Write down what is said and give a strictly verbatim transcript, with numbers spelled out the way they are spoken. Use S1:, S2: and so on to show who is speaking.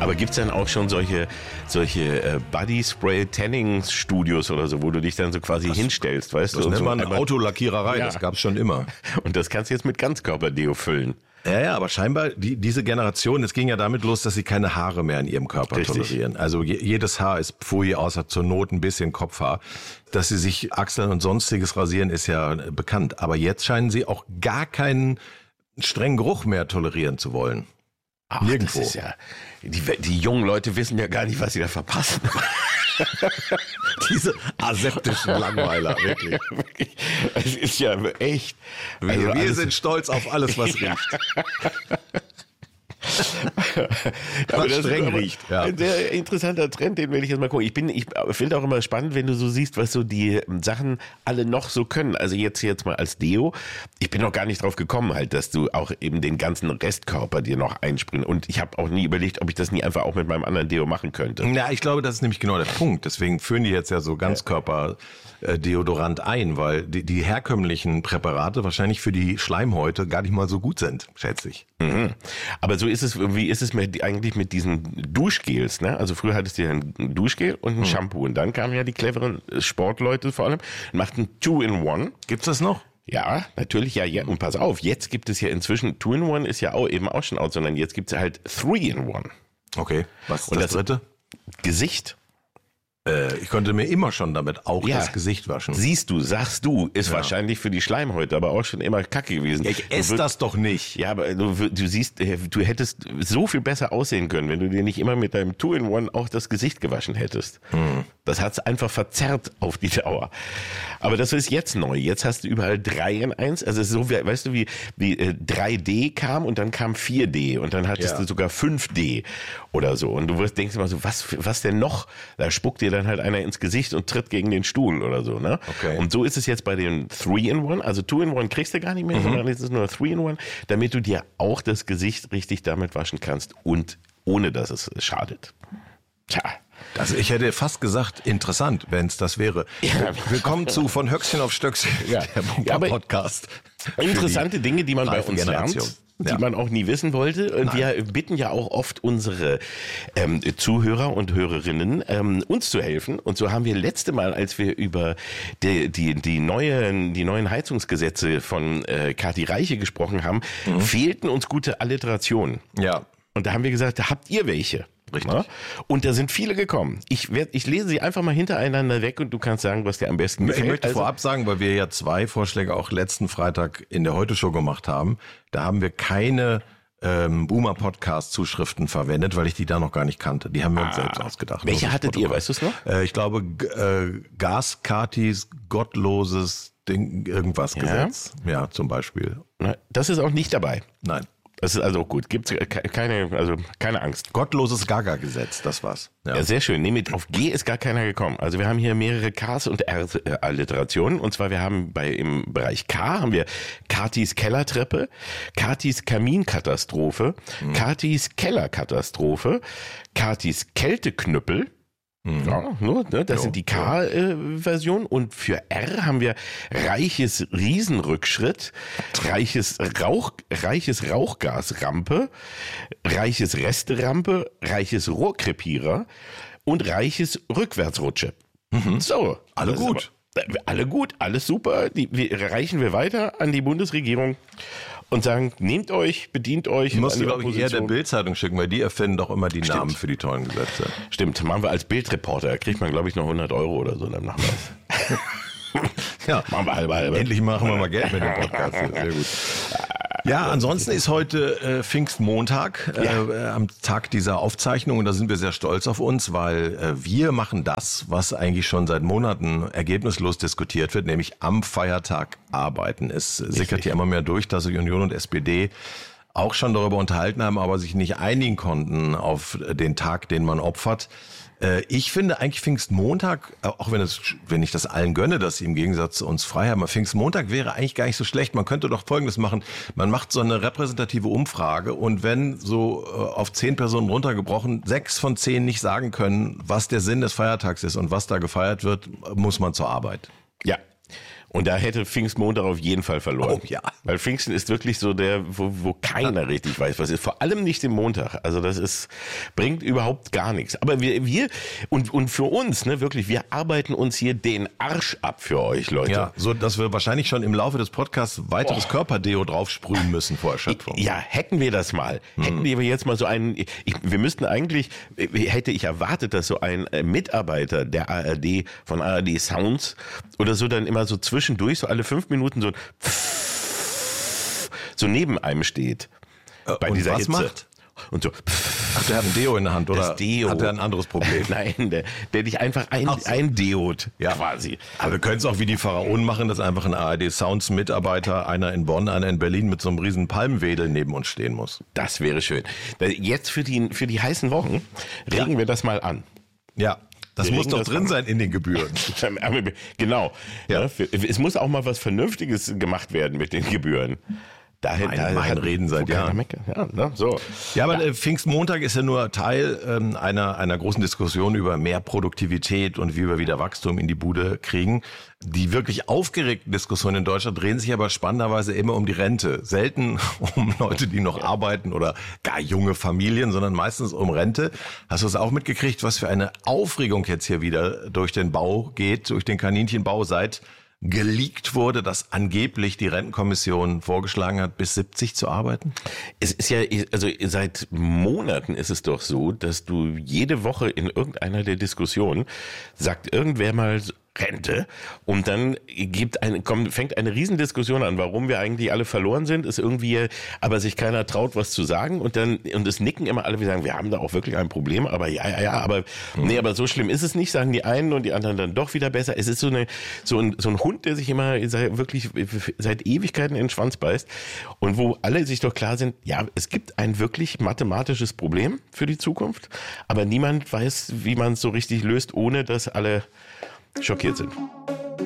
S1: Aber gibt's dann auch schon solche, solche äh, Body-Spray-Tanning-Studios oder so, wo du dich dann so quasi das, hinstellst, weißt
S2: das
S1: du?
S2: Das nennt
S1: so
S2: man Autolackiererei, ja. Das gab's schon immer.
S1: Und das kannst du jetzt mit Ganzkörperdeo füllen.
S2: Ja, ja, aber scheinbar, die, diese Generation, es ging ja damit los, dass sie keine Haare mehr in ihrem Körper
S1: Richtig.
S2: tolerieren. Also je, jedes Haar ist Pfui, außer zur Not ein bisschen Kopfhaar. Dass sie sich Achseln und sonstiges rasieren, ist ja bekannt. Aber jetzt scheinen sie auch gar keinen strengen Geruch mehr tolerieren zu wollen.
S1: Ach,
S2: Nirgendwo.
S1: Das ist ja, die, die jungen Leute wissen ja gar nicht, was sie da verpassen.
S2: Diese aseptischen Langweiler, wirklich.
S1: wirklich. Es ist ja echt.
S2: Wir,
S1: also
S2: wir sind stolz auf alles, was riecht.
S1: aber das
S2: streng
S1: ist
S2: riecht. Ja.
S1: Ein sehr interessanter Trend, den will ich jetzt mal gucken. Ich bin, ich finde auch immer spannend, wenn du so siehst, was so die Sachen alle noch so können. Also jetzt jetzt mal als Deo. Ich bin noch gar nicht drauf gekommen, halt, dass du auch eben den ganzen Restkörper dir noch einspringen. Und ich habe auch nie überlegt, ob ich das nie einfach auch mit meinem anderen Deo machen könnte.
S2: Ja, ich glaube, das ist nämlich genau der Punkt. Deswegen führen die jetzt ja so Ganzkörper-Deodorant ein, weil die, die herkömmlichen Präparate wahrscheinlich für die Schleimhäute gar nicht mal so gut sind, schätze ich.
S1: Mhm. Aber so ist es, wie ist es mit, eigentlich mit diesen Duschgels, ne? Also früher hattest du ja ein Duschgel und ein mhm. Shampoo und dann kamen ja die cleveren Sportleute vor allem, machten Two-in-One.
S2: Gibt's das noch?
S1: Ja, natürlich, ja, ja. Und pass auf, jetzt gibt es ja inzwischen, Two-in-One ist ja auch eben auch schon out, sondern jetzt gibt es halt Three-in-One.
S2: Okay, was ist
S1: und
S2: das, das dritte?
S1: Gesicht.
S2: Äh, ich konnte mir immer schon damit auch
S1: ja.
S2: das Gesicht waschen.
S1: Siehst du, sagst du, ist
S2: ja.
S1: wahrscheinlich für die Schleimhäute aber auch schon immer kacke gewesen.
S2: Ja, ich esse das doch nicht.
S1: Ja, aber du, du siehst, du hättest so viel besser aussehen können, wenn du dir nicht immer mit deinem Two-in-One auch das Gesicht gewaschen hättest. Hm. Das hat's einfach verzerrt auf die Dauer. Aber das ist jetzt neu. Jetzt hast du überall drei in eins. Also es ist so, wie, weißt du, wie, wie äh, drei D kam und dann kam vier D und dann hattest ja. du sogar fünf D oder so. Und du wirst, denkst immer so, was, was denn noch? Da spuckt dir dann halt einer ins Gesicht und tritt gegen den Stuhl oder so, ne?
S2: Okay.
S1: Und so ist es jetzt bei den Three-in-One. Also Two-in-One kriegst du gar nicht mehr, mhm. sondern es ist nur Three-in-One, damit du dir auch das Gesicht richtig damit waschen kannst und ohne, dass es schadet. Tja.
S2: Also ich hätte fast gesagt, interessant, wenn es das wäre. Ja. Willkommen zu Von Höchstchen auf Stöckchen,
S1: ja.
S2: der ja, Podcast.
S1: Interessante Dinge, die man bei uns lernt, die ja. man auch nie wissen wollte. Und Nein. wir bitten ja auch oft unsere ähm, Zuhörer und Hörerinnen, ähm, uns zu helfen. Und so haben wir letzte Mal, als wir über die, die, die, neuen, die neuen Heizungsgesetze von äh, Kathi Reiche gesprochen haben, mhm. fehlten uns gute Alliterationen.
S2: Ja.
S1: Und da haben wir gesagt, habt ihr welche?
S2: Richtig.
S1: Ja? Und da sind viele gekommen. Ich, werd, ich lese sie einfach mal hintereinander weg und du kannst sagen, was dir am besten gefällt.
S2: Ich möchte
S1: also,
S2: vorab sagen, weil wir ja zwei Vorschläge auch letzten Freitag in der Heute-Show gemacht haben, da haben wir keine ähm, Boomer-Podcast-Zuschriften verwendet, weil ich die da noch gar nicht kannte. Die haben wir uns ah, selbst ausgedacht.
S1: Welche hattet ihr, weißt du es noch?
S2: Äh, ich glaube, G- äh, Gas-Katis gottloses Ding, irgendwas
S1: ja?
S2: Gesetz. Ja, zum Beispiel.
S1: Das ist auch nicht dabei.
S2: Nein.
S1: Das ist also gut. Gibt's keine, also keine Angst.
S2: Gottloses Gaga-Gesetz, das war's.
S1: Ja. Ja, sehr schön. Nee, mit auf G ist gar keiner gekommen. Also wir haben hier mehrere Ks und R-Alliterationen. Und zwar wir haben bei im Bereich K haben wir Katis Kellertreppe, Katis Kaminkatastrophe, mhm. Katis Kellerkatastrophe, Katis Kälteknüppel. Mhm. Ja, ne, das jo, sind die K-Version. Äh, und für R haben wir reiches Riesenrückschritt, reiches Rauch, reiches Rauchgasrampe, reiches Resterampe, reiches Rohrkrepierer und reiches Rückwärtsrutsche.
S2: Mhm.
S1: So.
S2: Alle gut.
S1: Aber, alle gut, alles super. Die wir, reichen wir weiter an die Bundesregierung und sagen, nehmt euch, bedient euch.
S2: Musst du, glaube ich, eher der Bild-Zeitung schicken, weil die erfinden doch immer die Stimmt. Namen für die tollen Gesetze.
S1: Stimmt, machen wir als Bildreporter. Da kriegt man, glaube ich, noch hundert Euro oder so dann machen wir das.
S2: Ja, machen wir halber, halber. Endlich machen wir mal Geld mit dem Podcast. Sehr gut. Ja, ansonsten ist heute äh, Pfingstmontag, äh, ja. äh, am Tag dieser Aufzeichnung, und da sind wir sehr stolz auf uns, weil äh, wir machen das, was eigentlich schon seit Monaten ergebnislos diskutiert wird, nämlich am Feiertag arbeiten. Es sickert ja immer mehr durch, dass sich Union und S P D auch schon darüber unterhalten haben, aber sich nicht einigen konnten auf den Tag, den man opfert. Ich finde eigentlich Pfingstmontag, auch wenn es, wenn ich das allen gönne, dass sie im Gegensatz zu uns frei haben, Pfingstmontag wäre eigentlich gar nicht so schlecht. Man könnte doch Folgendes machen. Man macht so eine repräsentative Umfrage, und wenn so auf zehn Personen runtergebrochen sechs von zehn nicht sagen können, was der Sinn des Feiertags ist und was da gefeiert wird, muss man zur Arbeit.
S1: Ja. Und da hätte Pfingstmontag auf jeden Fall verloren.
S2: Oh, ja.
S1: Weil Pfingsten ist wirklich so der, wo, wo keiner richtig weiß, was ist. Vor allem nicht den Montag. Also das ist, bringt überhaupt gar nichts. Aber wir, wir und, und für uns, ne, wirklich, wir arbeiten uns hier den Arsch ab für euch, Leute.
S2: Ja, so dass wir wahrscheinlich schon im Laufe des Podcasts weiteres oh. Körperdeo draufsprühen müssen vor Erschöpfung.
S1: Ja, hacken wir das mal. Hm. Hacken wir jetzt mal so einen, ich, wir müssten eigentlich, hätte ich erwartet, dass so ein Mitarbeiter der A R D, von A R D Sounds oder so dann immer so zwischendurch, so alle fünf Minuten so ein so neben einem steht.
S2: Äh,
S1: bei
S2: und
S1: dieser
S2: was
S1: Hitze.
S2: macht?
S1: Und so.
S2: Ach, der hat ein Deo in der Hand, oder
S1: das Deo.
S2: hat er ein anderes Problem?
S1: Nein, der, der dich einfach ein,
S2: so.
S1: eindeot,
S2: ja.
S1: quasi.
S2: Aber wir können es auch wie die Pharaonen machen, dass einfach ein A R D Sounds Mitarbeiter, einer in Bonn, einer in Berlin mit so einem riesen Palmwedel neben uns stehen muss.
S1: Das wäre schön. Jetzt für die, für die heißen Wochen regen ja. wir das mal an.
S2: Ja. Das wir muss doch das drin an. sein in den Gebühren.
S1: Genau. Ja. Ja, für, es muss auch mal was Vernünftiges gemacht werden mit den Gebühren.
S2: Daher, mein, daher mein Reden seit Jahren.
S1: Ja, ne, so.
S2: ja, aber ja. Pfingstmontag ist ja nur Teil ähm, einer, einer großen Diskussion über mehr Produktivität und wie wir wieder Wachstum in die Bude kriegen. Die wirklich aufgeregten Diskussionen in Deutschland drehen sich aber spannenderweise immer um die Rente. Selten um Leute, die noch arbeiten oder gar junge Familien, sondern meistens um Rente. Hast du es auch mitgekriegt, was für eine Aufregung jetzt hier wieder durch den Bau geht, durch den Kaninchenbau, seit geleakt wurde, dass angeblich die Rentenkommission vorgeschlagen hat, bis siebzig zu arbeiten?
S1: Es ist ja, also seit Monaten ist es doch so, dass du jede Woche in irgendeiner der Diskussionen sagt irgendwer mal Rente und dann gibt eine, kommt, fängt eine Riesendiskussion an, warum wir eigentlich alle verloren sind, ist irgendwie, aber sich keiner traut, was zu sagen und dann, und es nicken immer alle, wir sagen, wir haben da auch wirklich ein Problem, aber ja, ja, ja, aber, mhm. nee, aber so schlimm ist es nicht, sagen die einen und die anderen dann doch wieder besser. Es ist so eine, so ein, so ein Hund, der sich immer wirklich seit Ewigkeiten in den Schwanz beißt und wo alle sich doch klar sind, ja, es gibt ein wirklich mathematisches Problem für die Zukunft, aber niemand weiß, wie man es so richtig löst, ohne dass alle schockiert sind.